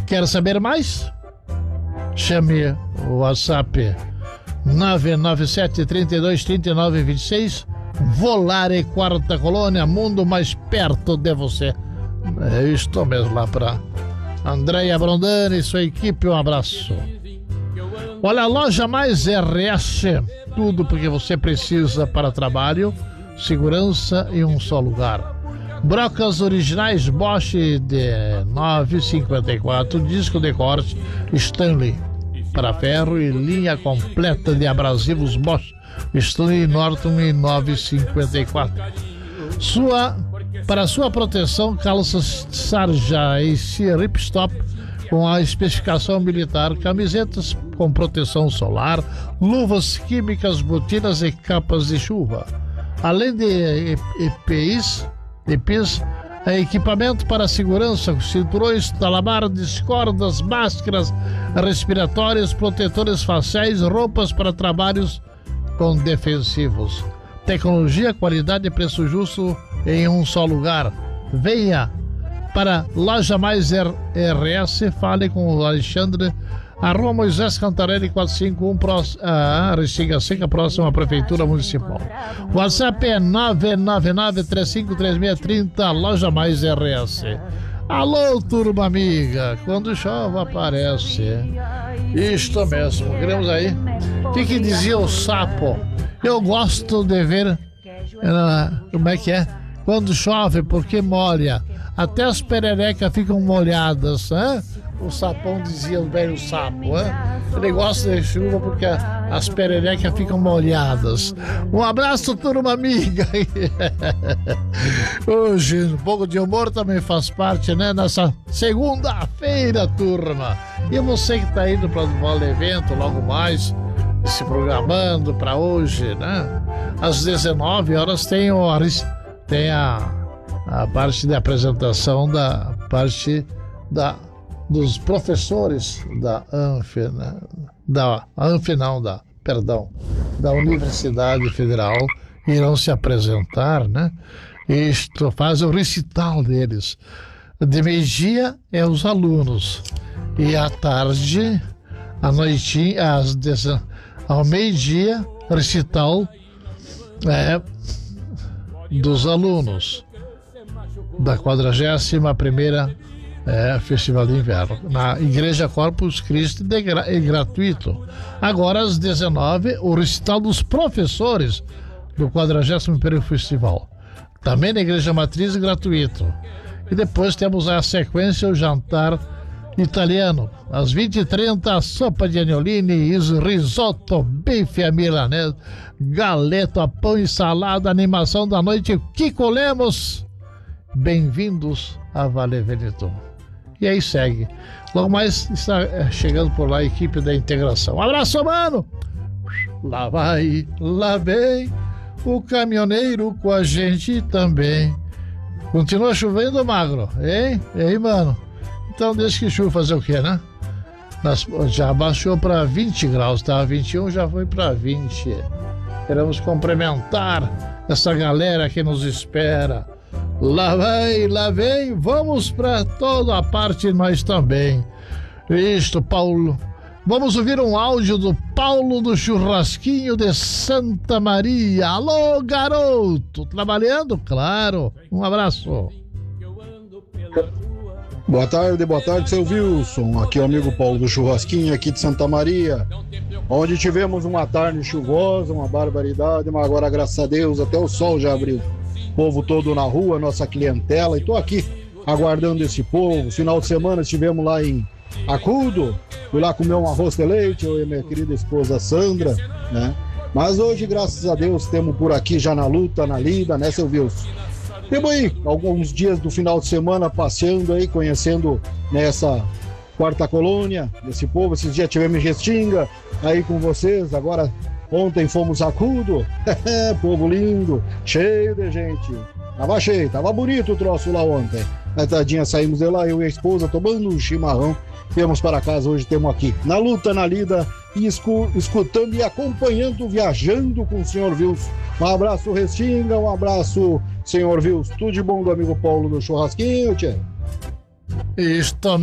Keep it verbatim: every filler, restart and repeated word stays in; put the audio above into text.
Quer saber mais? Chame o WhatsApp nove nove sete, três dois, três nove dois seis. Volare Quarta Colônia, mundo mais perto de você. É isto mesmo, lá para Andréia Brondani e sua equipe, um abraço. Olha, a Loja Mais R S, tudo porque você precisa para trabalho, segurança em um só lugar. Brocas originais Bosch de nove cinquenta e quatro, disco de corte Stanley para ferro e linha completa de abrasivos Bosch, Stanley Norton em nove cinquenta e quatro. Sua, para sua proteção, calças Sarja e Ripstop com a especificação militar, camisetas com proteção solar, luvas químicas, botinas e capas de chuva. Além de E P Is, E P Is, equipamento para segurança, cinturões, talabardes, cordas, máscaras respiratórias, protetores faciais, roupas para trabalhos com defensivos. Tecnologia, qualidade e preço justo em um só lugar. Venha para Loja Mais R S, fale com o Alexandre, arroba Moisés Cantarelli quatrocentos e cinquenta e um, próximo, ah, Restinga Seca, próximo à Prefeitura Municipal. O WhatsApp é nove nove nove, três cinco três seis três zero, Loja Mais R S. Alô, turma amiga, quando chove aparece. Isto mesmo, queremos aí. O que, que dizia o sapo? Eu gosto de ver, uh, como é que é? Quando chove, porque molha. Até as pererecas ficam molhadas, hein? O sapão dizia, o velho sapo, hein? Ele gosta de chuva porque as pererecas ficam molhadas. Um abraço, turma amiga. Hoje, um pouco de humor também faz parte, né? Nessa segunda-feira, turma. E você que está indo para o evento logo mais, se programando para hoje, né? Às dezenove horas tem, o, tem a, a parte de apresentação da parte da dos professores da ANF, né? da ANF não, da, perdão, da Universidade Federal, irão se apresentar, né? Isto faz o recital deles. De meio-dia é os alunos e à tarde, à noitinha, às dez, ao meio-dia, recital é, dos alunos da quadragésima primeira É, Festival de Inverno, na Igreja Corpus Christi, de gra- é gratuito. Agora, às dezenove, o recital dos professores do quadragésimo primeiro Festival. Também na Igreja Matriz, gratuito. E depois temos a sequência, o jantar italiano. Às vinte e trinta, sopa de agnolini, risoto, bife à milanese, galeta, pão e salada, animação da noite, Kiko Lemos. Bem-vindos a Vale Veneto. E aí segue. Logo mais está chegando por lá a equipe da integração. Um abraço, mano! Lá vai, lá vem o caminhoneiro com a gente também. Continua chovendo, magro? Hein? Ei, mano? Então deixa que chuva, fazer o quê, né? Nas, já baixou para vinte graus, tá? vinte e um já foi para vinte. Queremos cumprimentar essa galera que nos espera. Lá vai, lá vem, vamos para toda a parte, nós também. Isto, Paulo. Vamos ouvir um áudio do Paulo do Churrasquinho de Santa Maria. Alô, garoto, trabalhando? Claro. Um abraço. Boa tarde, boa tarde, seu Wilson. Aqui é o amigo Paulo do Churrasquinho, aqui de Santa Maria, onde tivemos uma tarde chuvosa, uma barbaridade, mas agora, graças a Deus, até o sol já abriu. Povo todo na rua, nossa clientela, e tô aqui aguardando esse povo. Final de semana estivemos lá em Acudo, fui lá comer um arroz de leite, eu e minha querida esposa Sandra, né? Mas hoje, graças a Deus, temos por aqui já na luta, na lida, né, seu Wilson? Temos aí alguns dias do final de semana passeando aí, conhecendo nessa quarta colônia, desse povo. Esses dias tivemos em Restinga, aí com vocês, agora ontem fomos a Acudo, povo lindo, cheio de gente. Tava cheio, tava bonito o troço lá ontem. Na tadinha saímos de lá, eu e a esposa tomando um chimarrão. Viemos para casa, hoje temos aqui na luta, na lida, e escu- escutando e acompanhando, viajando com o senhor Wilson. Um abraço, Restinga, um abraço, senhor Wilson. Tudo de bom do amigo Paulo do Churrasquinho, tchê. Isto